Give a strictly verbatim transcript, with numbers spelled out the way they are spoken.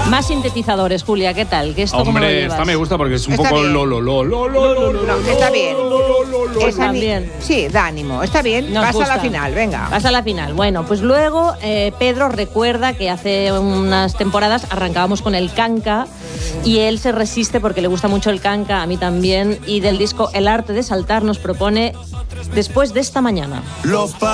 Más sintetizadores, Julia, ¿qué tal? ¿Qué esto cómo lo Hombre, llevas? esta me gusta porque es un Está poco bien. lo, lo, lo, lo, lo, lo, lo, No, está bien. Es ani- También. Sí, da ánimo. Está bien. Nos Pasa a la gusta. final, venga. Pasa a la final. Bueno, pues luego eh, Pedro recuerda que hace unas temporadas arrancábamos con el canca y él se resiste porque le gusta mucho el canca, a mí también, y del disco El arte de saltar nos propone Después de esta mañana. Los